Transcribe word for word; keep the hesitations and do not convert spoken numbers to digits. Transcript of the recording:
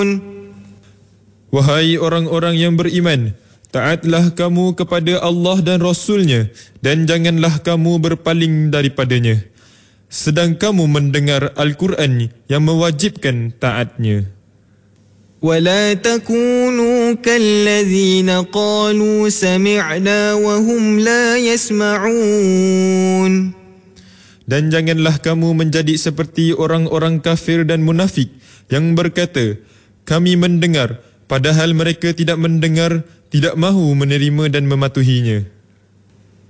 Wahai orang-orang yang beriman, taatlah kamu kepada Allah dan Rasul-Nya dan janganlah kamu berpaling daripadanya. Sedang kamu mendengar Al-Quran yang mewajibkan taatnya. ولا تكونوا كالذين قالوا سمعنا وهم لا يسمعون. Dan janganlah kamu menjadi seperti orang-orang kafir dan munafik yang berkata, kami mendengar, padahal mereka tidak mendengar, tidak mahu menerima dan mematuhinya.